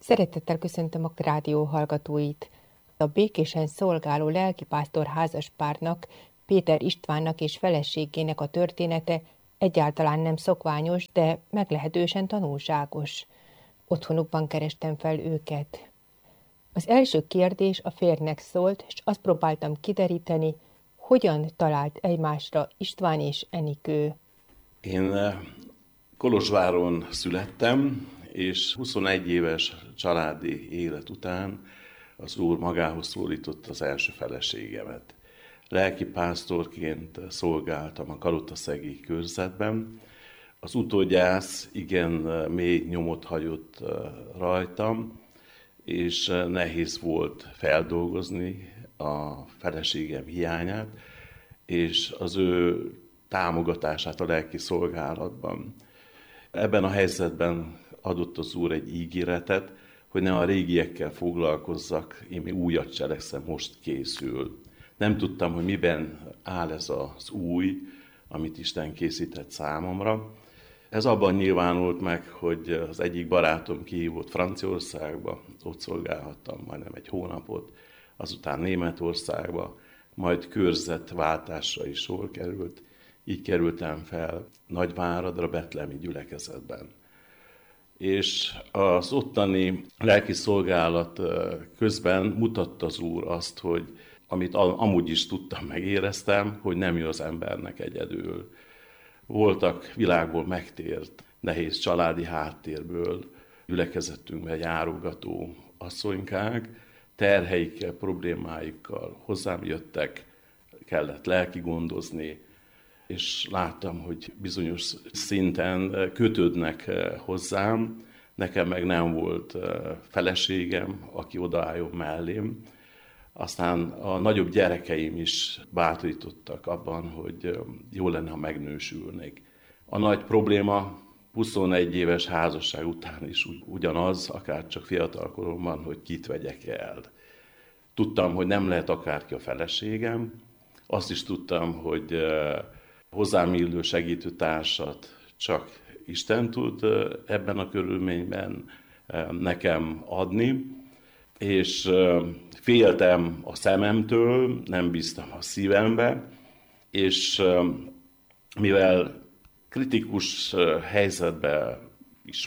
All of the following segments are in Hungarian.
Szeretettel köszöntöm a rádió hallgatóit. A békésen szolgáló lelkipásztor házaspárnak, Péter Istvánnak és feleségének a története egyáltalán nem szokványos, de meglehetősen tanulságos. Otthonukban kerestem fel őket. Az első kérdés a férjnek szólt, és azt próbáltam kideríteni, hogyan talált egymásra István és Enikő. Én Kolozsváron születtem, és 21 éves családi élet után az Úr magához szólított az első feleségemet. Lelkipásztorként szolgáltam a kalotaszegi körzetben. Az utódjász igen mély nyomot hagyott rajtam, és nehéz volt feldolgozni a feleségem hiányát, és az ő támogatását a lelki szolgálatban. Ebben a helyzetben adott az Úr egy ígéretet, hogy ne a régiekkel foglalkozzak, én még újat cselekszem, most készül. Nem tudtam, hogy miben áll ez az új, amit Isten készített számomra. Ez abban nyilvánult meg, hogy az egyik barátom kihívott Franciaországba, ott szolgálhattam majdnem egy hónapot, azután Németországba, majd körzetváltásra is sor került. Így kerültem fel Nagyváradra, betlehemi gyülekezetben. És az ottani lelki szolgálat közben mutatta az Úr azt, hogy amit amúgy is tudtam, megéreztem, hogy nem jó az embernek egyedül. Voltak világból megtért, nehéz családi háttérből gyülekezetünkben járogató asszonykák, terheikkel, problémáikkal hozzám jöttek, kellett lelki gondozni, és láttam, hogy bizonyos szinten kötődnek hozzám, nekem meg nem volt feleségem, aki odaálljon mellém. Aztán a nagyobb gyerekeim is bátorítottak abban, hogy jó lenne, ha megnősülnék. A nagy probléma 21 éves házasság után is ugyanaz, akár csak fiatalkoromban, hogy kit vegyek el. Tudtam, hogy nem lehet akárki a feleségem, azt is tudtam, hogy hozzám illő segítőtársat csak Isten tud ebben a körülményben nekem adni, és féltem a szememtől, nem bíztam a szívembe, és mivel kritikus helyzetben is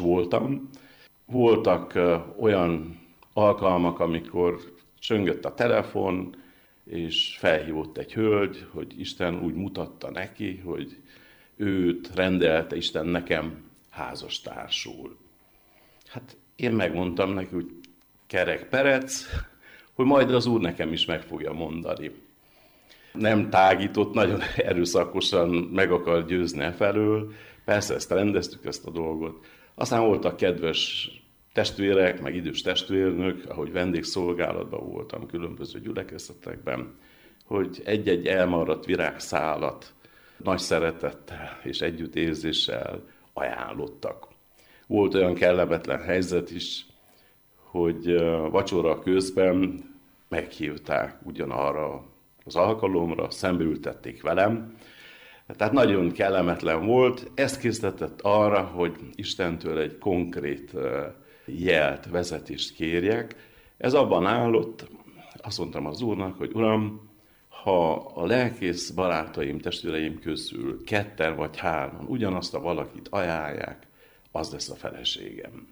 voltak olyan alkalmak, amikor csöngött a telefon, és felhívott egy hölgy, hogy Isten úgy mutatta neki, hogy őt rendelte Isten nekem házastársul. Hát én megmondtam neki, hogy kerek perec, hogy majd az Úr nekem is meg fogja mondani. Nem tágított, nagyon erőszakosan meg akar győzni e felől. Persze ezt rendeztük, ezt a dolgot. Aztán voltak kedves testvérek, meg idős testvérnök, ahogy vendégszolgálatban voltam különböző gyülekezetekben, hogy egy-egy elmaradt virágszálat nagy szeretettel és együttérzéssel ajánlottak. Volt olyan kellemetlen helyzet is, hogy vacsora közben meghívták ugyanarra az alkalomra, szembeültették velem. Tehát nagyon kellemetlen volt. Ez késztetett arra, hogy Istentől egy konkrét jelt, vezetést kérjek. Ez abban állott, azt mondtam az Úrnak, hogy Uram, ha a lelkész barátaim, testvéreim közül 2 vagy 3 ugyanazt a valakit ajánlják, az lesz a feleségem.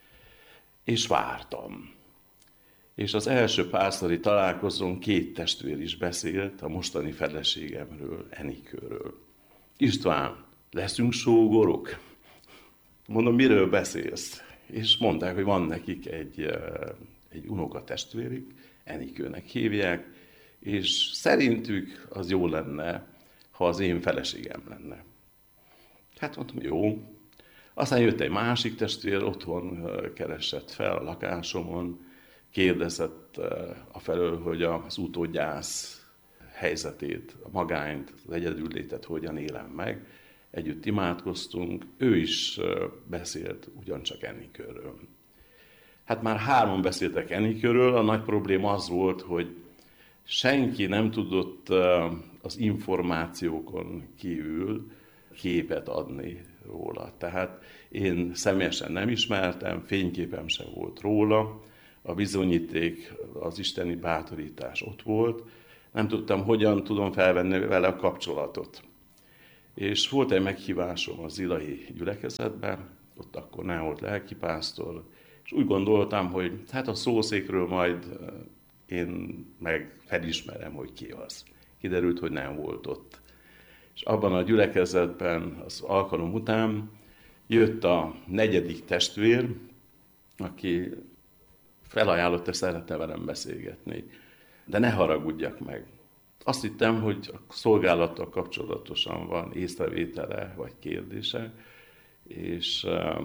És vártam. És az első pásztori találkozón 2 testvér is beszélt a mostani feleségemről, Enikőről. István, leszünk sógorok? Mondom, miről beszélsz? És mondták, hogy van nekik egy unokatestvérük, Enikőnek hívják, és szerintük az jó lenne, ha az én feleségem lenne. Hát mondtam, jó. Aztán jött egy másik testvér, otthon keresett fel a lakásomon, kérdezett afelől, hogy az utódjász helyzetét, a magányt, az egyedüllétet hogyan élem meg. Együtt imádkoztunk, ő is beszélt ugyancsak Enikőről. Hát már 3 beszéltek Enikőről, a nagy probléma az volt, hogy senki nem tudott az információkon kívül képet adni róla. Tehát én személyesen nem ismertem, fényképem sem volt róla, a bizonyíték, az isteni bátorítás ott volt, nem tudtam, hogyan tudom felvenni vele a kapcsolatot. És volt egy meghívásom az zilai gyülekezetbe, ott akkor nem volt lelkipásztor, és úgy gondoltam, hogy hát a szószékről majd én meg felismerem, hogy ki az. Kiderült, hogy nem volt ott. És abban a gyülekezetben az alkalom után jött a 4. testvér, aki felajánlott, hogy szeretne velem beszélgetni, de ne haragudjak meg. Azt hittem, hogy a szolgálattal kapcsolatosan van észrevétele vagy kérdése, és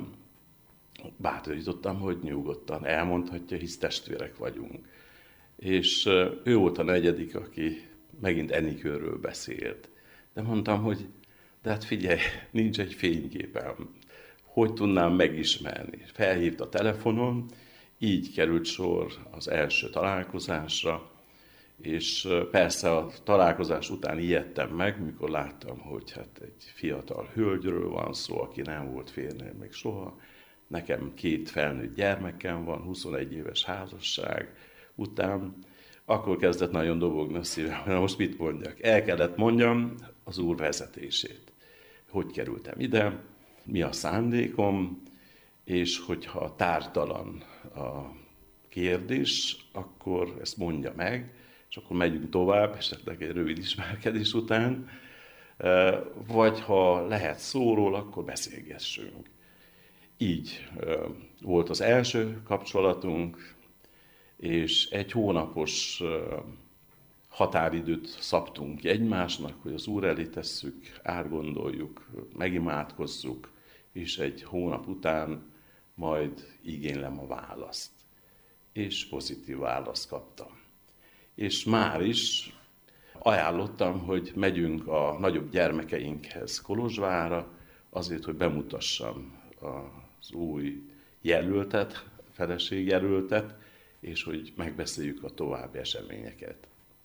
bátorítottam, hogy nyugodtan elmondhatja, hisz testvérek vagyunk. És ő volt a 4., aki megint Enikőről beszélt. De mondtam, hogy de hát figyelj, nincs egy fényképem. Hogy tudnám megismerni? Felhívt a telefonon, így került sor az első találkozásra, és persze a találkozás után ijedtem meg, mikor láttam, hogy hát egy fiatal hölgyről van szó, aki nem volt férnél még soha. Nekem 2 felnőtt gyermekem van, 21 éves házasság után. Akkor kezdett nagyon dobogni a szívem, na most mit mondjak? El kellett mondjam az Úr vezetését. Hogy kerültem ide, mi a szándékom, és hogyha tártalan a kérdés, akkor ezt mondja meg, és akkor megyünk tovább, esetleg egy rövid ismerkedés után, vagy ha lehet szóról, akkor beszélgessünk. Így volt az első kapcsolatunk, és 1 hónapos határidőt szabtunk ki egymásnak, hogy az Úr elé tesszük, átgondoljuk, megimádkozzuk, és 1 hónap után majd igénylem a választ. És pozitív választ kaptam. És már is ajánlottam, hogy megyünk a nagyobb gyermekeinkhez Kolozsvárra, azért, hogy bemutassam az új jelöltet, feleségjelöltet, és hogy megbeszéljük a további eseményeket.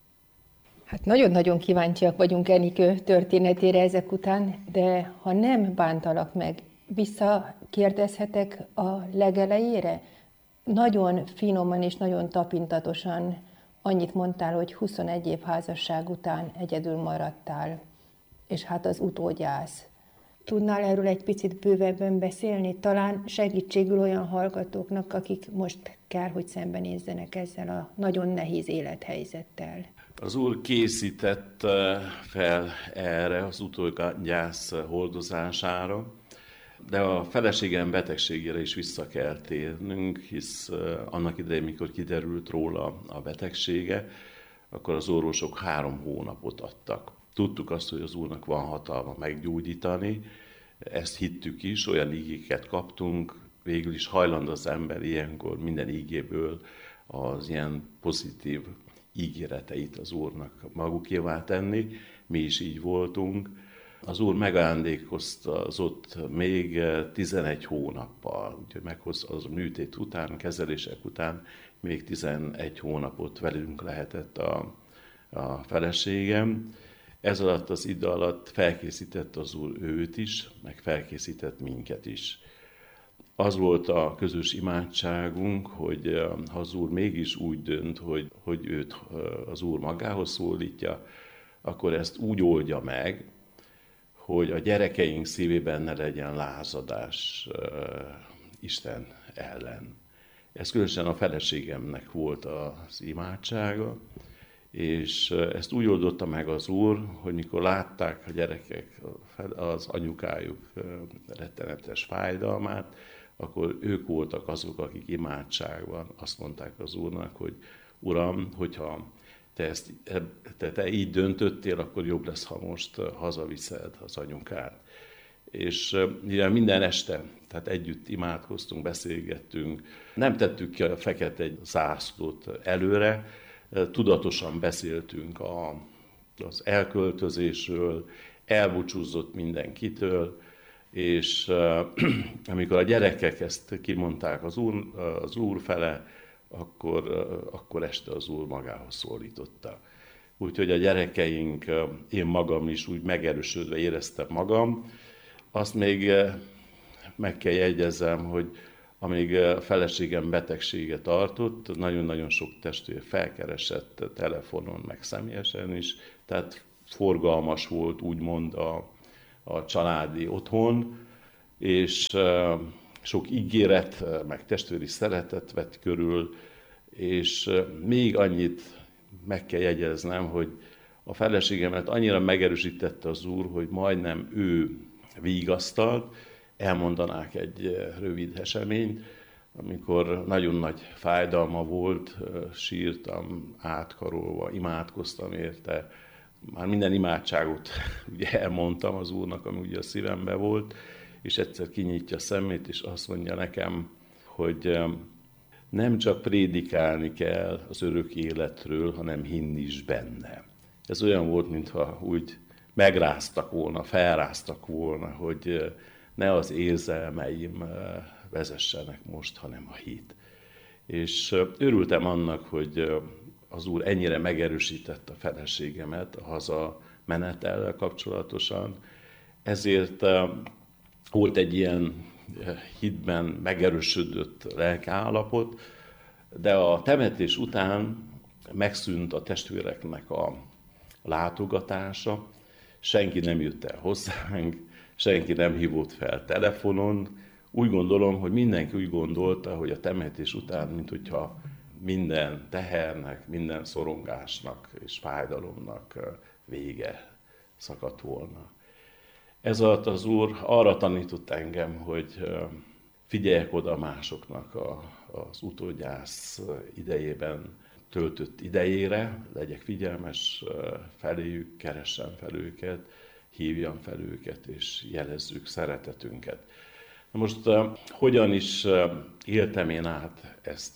Hát nagyon-nagyon kíváncsiak vagyunk Enikő történetére ezek után, de ha nem bántalak meg, visszakérdezhetek a legelejére? Nagyon finoman és nagyon tapintatosan annyit mondtál, hogy 21 év házasság után egyedül maradtál, és hát az utódjász. Tudnál erről egy picit bővebben beszélni? Talán segítségül olyan hallgatóknak, akik most kell, hogy szembenézzenek ezzel a nagyon nehéz élethelyzettel. Az Úr készített fel erre az utódjász hordozására, de a feleségem betegségére is vissza kell térnünk, hisz annak idején, mikor kiderült róla a betegsége, akkor az orvosok 3 hónapot adtak. Tudtuk azt, hogy az Úrnak van hatalma meggyógyítani, ezt hittük is, olyan ígéket kaptunk, végül is hajlandó az ember ilyenkor minden ígéből az ilyen pozitív ígéreteit az Úrnak magukévá tenni. Mi is így voltunk. Az Úr megajándékoztatott még 11 hónappal, úgyhogy meghozta az műtét után, kezelések után még 11 hónapot velünk lehetett a feleségem. Ez alatt az idő alatt felkészített az Úr őt is, meg felkészített minket is. Az volt a közös imádságunk, hogy ha az Úr mégis úgy dönt, hogy őt az Úr magához szólítja, akkor ezt úgy oldja meg, hogy a gyerekeink szívében ne legyen lázadás Isten ellen. Ez különösen a feleségemnek volt az imádsága, és ezt úgy oldotta meg az Úr, hogy mikor látták a gyerekek az anyukájuk rettenetes fájdalmát, akkor ők voltak azok, akik imádságban azt mondták az Úrnak, hogy Uram, hogyha te így döntöttél, akkor jobb lesz, ha most hazaviszed az anyukát. És minden este, tehát együtt imádkoztunk, beszélgettünk, nem tettük ki a fekete zászlót előre, tudatosan beszéltünk az elköltözésről, elbúcsúzott mindenkitől, és amikor a gyerekek ezt kimondták az úr fele, akkor este az Úr magához szólította. úgyhogy a gyerekeink, én magam is úgy megerősödve éreztem magam. Azt még meg kell jegyezzem, hogy amíg a feleségem betegsége tartott, nagyon-nagyon sok testvér felkeresett telefonon, meg személyesen is, tehát forgalmas volt úgymond a családi otthon, és sok ígéret, meg testvéri szeretet vett körül, és még annyit meg kell jegyeznem, hogy a feleségemet annyira megerősítette az Úr, hogy majdnem ő vigasztalt, elmondanák egy rövid eseményt, amikor nagyon nagy fájdalma volt, sírtam, átkarolva, imádkoztam érte, már minden imádságot ugye elmondtam az Úrnak, ami ugye a szívemben volt, és egyszer kinyitja a szemét, és azt mondja nekem, hogy nem csak prédikálni kell az örök életről, hanem hinni is benne. Ez olyan volt, mintha úgy megráztak volna, felráztak volna, hogy ne az érzelmeim vezessenek most, hanem a hit. És örültem annak, hogy az Úr ennyire megerősítette a feleségemet a hazamenetellel kapcsolatosan. Ezért volt egy ilyen hitben megerősödött lelkiállapot, de a temetés után megszűnt a testvéreknek a látogatása, senki nem jött el hozzánk, senki nem hívott fel telefonon. Úgy gondolom, hogy mindenki úgy gondolta, hogy a temetés után, mint hogyha minden tehernek, minden szorongásnak és fájdalomnak vége szakadt volna. Ez alatt az Úr arra tanított engem, hogy figyeljek oda másoknak az utódgyász idejében töltött idejére, legyek figyelmes feléjük, keressem fel őket, hívjam fel őket, és jelezzük szeretetünket. Na most hogyan is éltem én át ezt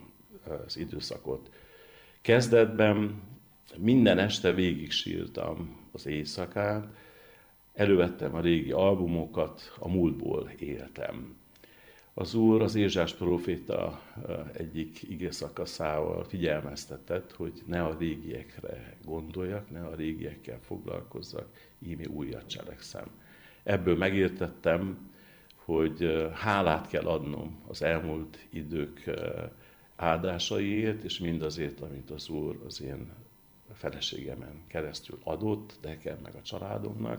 az időszakot? Kezdetben minden este végig sírtam az éjszakát, elővettem a régi albumokat, a múltból éltem. Az Úr az Ézsás próféta egyik igészakaszával figyelmeztetett, hogy ne a régiekre gondoljak, ne a régiekkel foglalkozzak, íme újat cselekszem. Ebből megértettem, hogy hálát kell adnom az elmúlt idők áldásaiért, és mindazért, amit az Úr az én feleségemen keresztül adott, nekem meg a családomnak,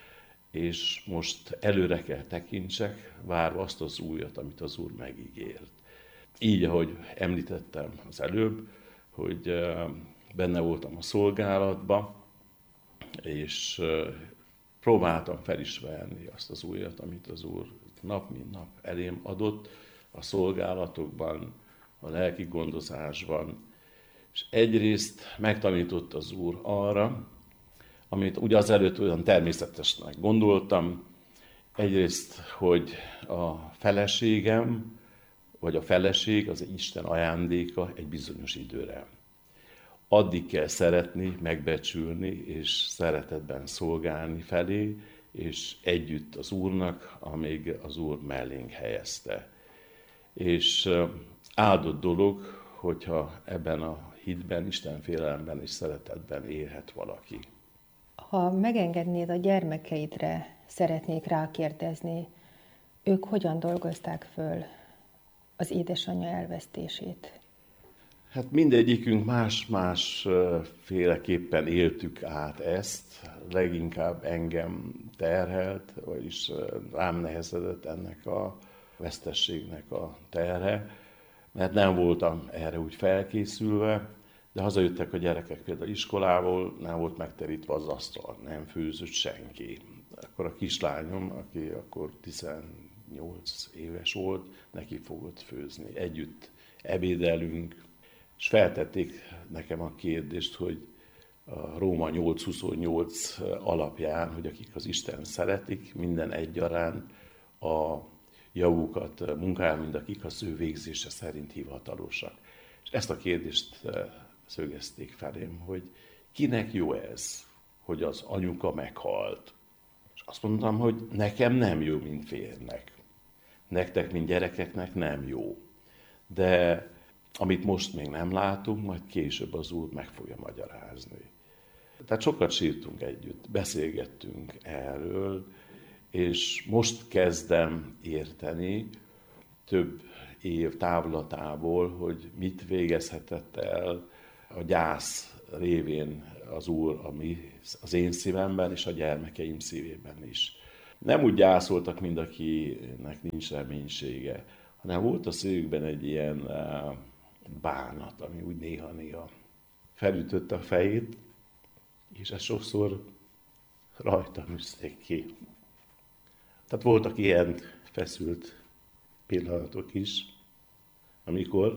és most előre kell tekintsek, várva azt az újat, amit az Úr megígért. Így, ahogy említettem az előbb, hogy benne voltam a szolgálatban, és próbáltam felismerni azt az újat, amit az Úr nap mint nap elém adott a szolgálatokban, a lelki gondozásban. És egyrészt megtanított az Úr arra, amit ugye azelőtt olyan természetesnek gondoltam, egyrészt, hogy a feleségem, vagy a feleség az egy Isten ajándéka egy bizonyos időre. Addig kell szeretni, megbecsülni, és szeretetben szolgálni felé, és együtt az Úrnak, amíg az Úr mellénk helyezte. És áldott dolog, hogyha ebben a hitben, Isten félelemben és szeretetben élhet valaki. Ha megengednéd, a gyermekeidre szeretnék rákérdezni, ők hogyan dolgozták föl az édesanyja elvesztését? Hát mindegyikünk más-más féleképpen éltük át ezt, leginkább engem terhelt, vagyis rám nehezedett ennek a vesztességnek a terhe, mert nem voltam erre úgy felkészülve, de hazajöttek a gyerekek például iskolából, nem volt megterítve az asztal, nem főzött senki. Akkor a kislányom, aki akkor 18 éves volt, neki fogott főzni. Együtt ebédelünk, és feltették nekem a kérdést, hogy a Róma 8:28 alapján, hogy akik az Isten szeretik, minden egyaránt a javukat munkálják, mind akik az ő végzése szerint hivatalosak. És ezt a kérdést szögezték felém, hogy kinek jó ez, hogy az anyuka meghalt. És azt mondtam, hogy nekem nem jó, mint férnek. Nektek, mint gyerekeknek nem jó. De amit most még nem látunk, majd később az Úr meg fogja magyarázni. Tehát sokat sírtunk együtt, beszélgettünk erről, és most kezdem érteni több év távlatából, hogy mit végezhetett el a gyász révén az Úr az én szívemben és a gyermekeim szívében is. Nem úgy gyászoltak, mint akinek nincs reménysége, hanem volt a szívükben egy ilyen bánat, ami úgy néha-néha felütötte a fejét, és ezt sokszor rajtam üzték ki. Tehát voltak ilyen feszült pillanatok is, amikor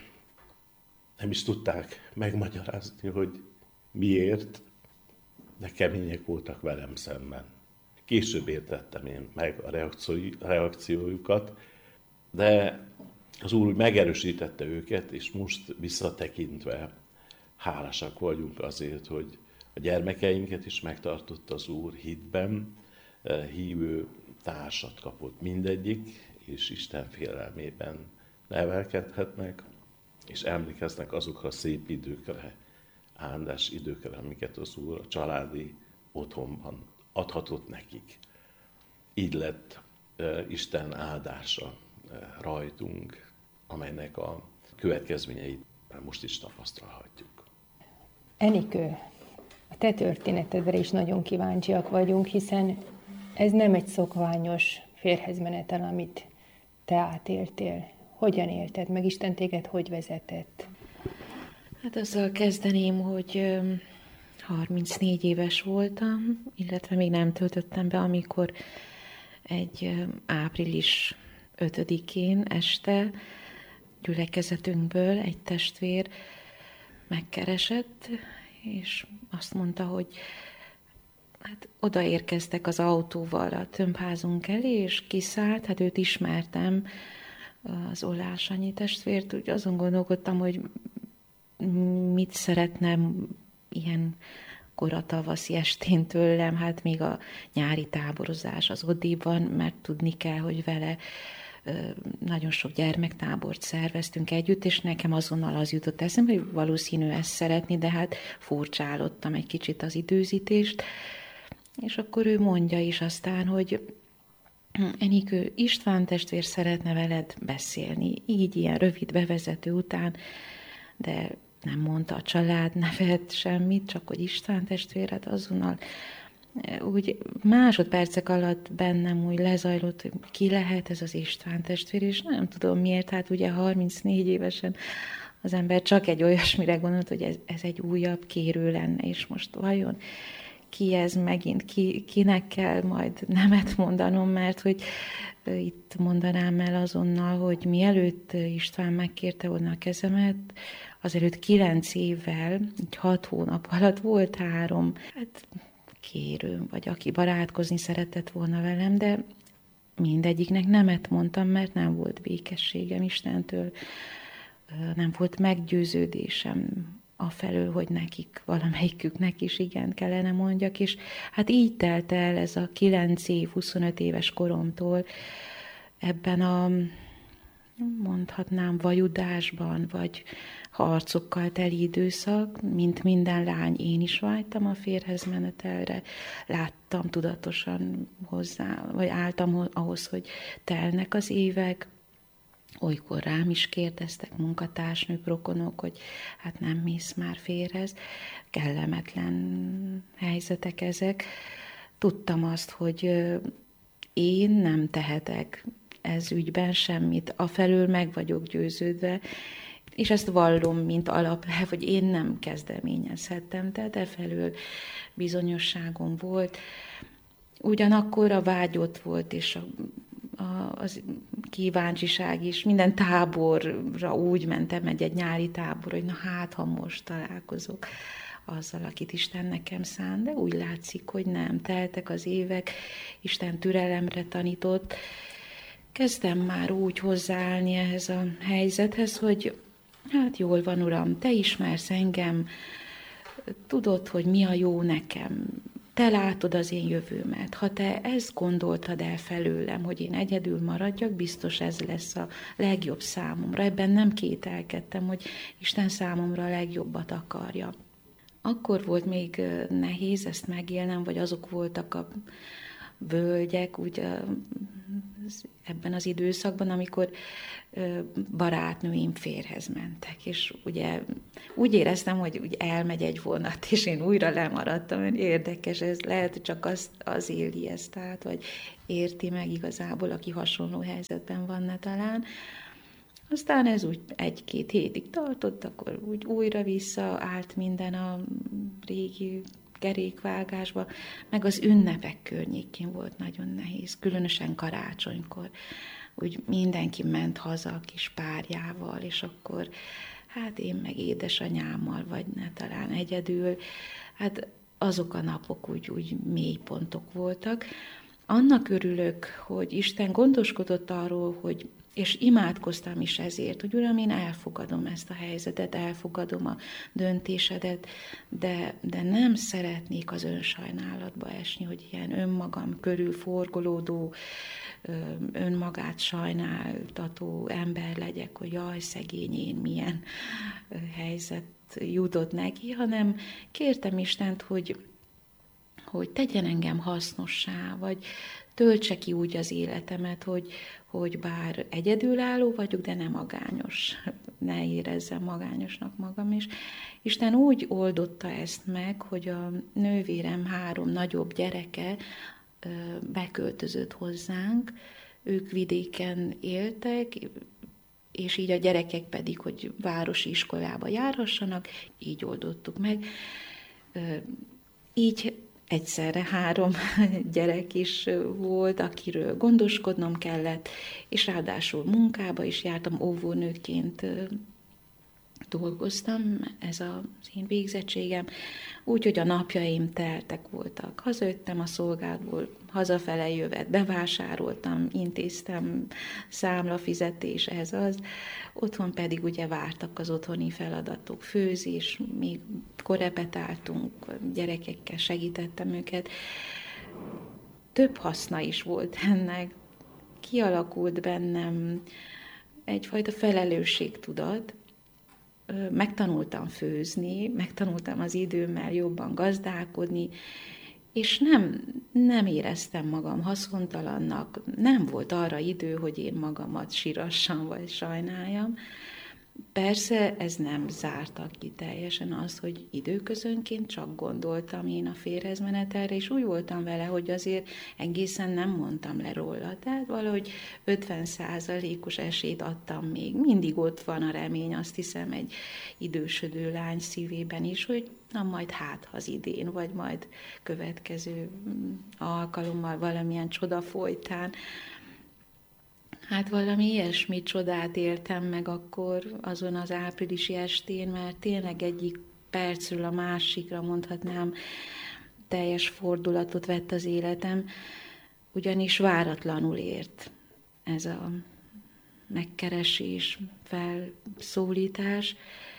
nem is tudták megmagyarázni, hogy miért, de kemények voltak velem szemben. Később értettem én meg a reakciójukat, de az Úr úgy megerősítette őket, és most visszatekintve hálásak vagyunk azért, hogy a gyermekeinket is megtartotta az Úr hitben, hívő társat kapott mindegyik, és Isten félelmében nevelkedhetnek, és emlékeznek azokra a szép időkre, áldás időkre, amiket az Úr a családi otthonban adhatott nekik. Így lett Isten áldása rajtunk, amelynek a következményeit most is tapasztalhatjuk. Enikő, a te történetedre is nagyon kíváncsiak vagyunk, hiszen ez nem egy szokványos férjezmenetel, amit te átéltél. Hogyan élted meg? Isten téged hogy vezetett? Hát azzal kezdeném, hogy 34 éves voltam, illetve még nem töltöttem be, amikor egy április 5-én este gyülekezetünkből egy testvér megkeresett, és azt mondta, hogy hát odaérkeztek az autóval a tömbházunk elé, és kiszállt, hát őt ismertem, az Ollás Annyi testvért, úgy azon gondolkodtam, hogy mit szeretnem ilyen koratavaszi estén tőlem, hát még a nyári táborozás az odéban, mert tudni kell, hogy vele nagyon sok gyermektábort szerveztünk együtt, és nekem azonnal az jutott eszembe, hogy valószínű ezt szeretni, de hát furcsálottam egy kicsit az időzítést, és akkor ő mondja is aztán, hogy Enikő, István testvér szeretne veled beszélni, így ilyen rövid bevezető után, de nem mondta a családnevet, semmit, csak hogy István testvéred, azonnal úgy másodpercek alatt bennem úgy lezajlott, hogy ki lehet ez az István testvér, és nem tudom miért, hát ugye 34 évesen az ember csak egy olyasmire gondolt, hogy ez egy újabb kérő lenne, és most vajon ki ez megint, kinek kell majd nemet mondanom, mert hogy itt mondanám el azonnal, hogy mielőtt István megkérte volna a kezemet, azelőtt 9 évvel, 6 hónap alatt volt 3, hát kérőm, vagy aki barátkozni szeretett volna velem, de mindegyiknek nemet mondtam, mert nem volt békességem Istentől, nem volt meggyőződésem afelől, hogy nekik, valamelyiküknek is igen kellene mondjak, és hát így telt el ez a 9 év, 25 éves koromtól ebben a, mondhatnám, vajudásban, vagy harcokkal teli időszak, mint minden lány, én is vágytam a férjhez menetelre, láttam tudatosan hozzá, vagy álltam ahhoz, hogy telnek az évek, olykor rám is kérdeztek munkatársnők, rokonok, hogy hát nem mész már férjhez, kellemetlen helyzetek ezek. Tudtam azt, hogy én nem tehetek ez ügyben semmit, afelől meg vagyok győződve, és ezt vallom, mint alapelv, hogy én nem kezdeményezhettem, tehát efelől bizonyosságom volt. Ugyanakkor a vágy ott volt, és az kíváncsiság is, minden táborra úgy mentem, egy nyári tábor, hogy na hát, ha most találkozok azzal, akit Isten nekem szán, de úgy látszik, hogy nem. Teltek az évek, Isten türelemre tanított. Kezdtem már úgy hozzáállni ehhez a helyzethez, hogy hát jól van, Uram, te ismersz engem, tudod, hogy mi a jó nekem, te látod az én jövőmet. Ha te ezt gondoltad el felőlem, hogy én egyedül maradjak, biztos ez lesz a legjobb számomra. Ebben nem kételkedtem, hogy Isten számomra a legjobbat akarja. akkor volt még nehéz ezt megélnem, vagy azok voltak a völgyek ebben az időszakban, amikor barátnőim férjhez mentek, és ugye úgy éreztem, hogy úgy elmegy egy vonat, és én újra lemaradtam, érdekes, ez lehet, csak az éli ezt, tehát, vagy érti meg igazából, aki hasonló helyzetben van talán. Aztán ez úgy 1-2 hétig tartott, akkor úgy újra visszaállt minden a régi kerékvágásba, meg az ünnepek környékén volt nagyon nehéz, különösen karácsonykor. Úgy mindenki ment haza a kis párjával, és akkor hát én meg édesanyámmal, vagy talán egyedül, hát azok a napok úgy mély pontok voltak. Annak örülök, hogy Isten gondoskodott arról, hogy és imádkoztam is ezért, hogy Uram, én elfogadom ezt a helyzetet, elfogadom a döntésedet, de nem szeretnék az önsajnálatba esni, hogy ilyen önmagam körül forgolódó, önmagát sajnáltató ember legyek, hogy jaj, szegény én, milyen helyzet jutott neki, hanem kértem Istent, hogy tegyen engem hasznossá, vagy töltse ki úgy az életemet, hogy bár egyedülálló vagyok, de nem magányos. Ne érezzem magányosnak magam is. Isten úgy oldotta ezt meg, hogy a nővérem 3 nagyobb gyereke beköltözött hozzánk, ők vidéken éltek, és így a gyerekek pedig, hogy városi iskolába járhassanak, így oldottuk meg. Így egyszerre 3 gyerek is volt, akiről gondoskodnom kellett, és ráadásul munkába is jártam, óvónőként dolgoztam, ez az én végzettségem, úgyhogy a napjaim teltek voltak. Hazajöttem a szolgálatból, hazafele jövet, bevásároltam, intéztem számlafizetés, ez az. Otthon pedig ugye vártak az otthoni feladatok, főzés, még korepetáltunk, gyerekekkel segítettem őket. Több haszna is volt ennek. Kialakult bennem egyfajta felelősségtudat, megtanultam főzni, megtanultam az időmmel jobban gazdálkodni, és nem éreztem magam haszontalannak, nem volt arra idő, hogy én magamat sírassam vagy sajnáljam. Persze ez nem zárta ki teljesen azt, hogy időközönként csak gondoltam én a férjezmenetelre, és úgy voltam vele, hogy azért egészen nem mondtam le róla. Tehát valahogy 50%-os esélyt adtam még. Mindig ott van a remény, azt hiszem, egy idősödő lány szívében is, hogy na majd hát az idén, vagy majd következő alkalommal valamilyen csoda folytán. Hát valami ilyesmi csodát éltem meg akkor azon az áprilisi estén, mert tényleg egyik percről a másikra mondhatnám, teljes fordulatot vett az életem, ugyanis váratlanul ért ez a megkeresés, felszólítás.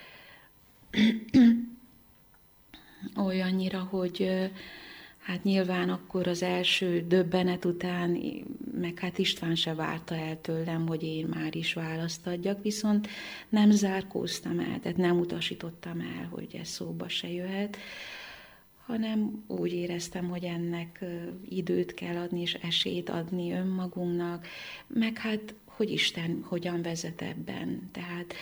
Olyannyira, hogy hát nyilván akkor az első döbbenet után, meg hát István se várta el tőlem, hogy én már is választ adjak, viszont nem zárkóztam el, tehát nem utasítottam el, hogy ez szóba se jöhet, hanem úgy éreztem, hogy ennek időt kell adni, és esélyt adni önmagunknak, meg hát, hogy Isten hogyan vezet ebben. Tehát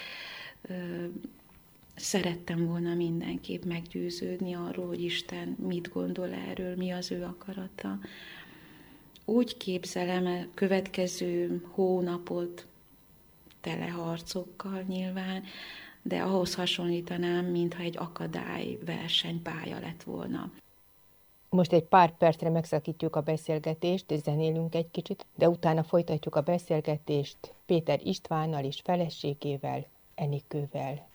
szerettem volna mindenképp meggyőződni arról, hogy Isten mit gondol erről, mi az ő akarata. Úgy képzelem a következő hónapot tele harcokkal nyilván, de ahhoz hasonlítanám, mintha egy akadály versenypálya lett volna. Most egy pár percre megszakítjuk a beszélgetést, zenélünk egy kicsit, de utána folytatjuk a beszélgetést Péter Istvánnal és feleségével, Enikővel.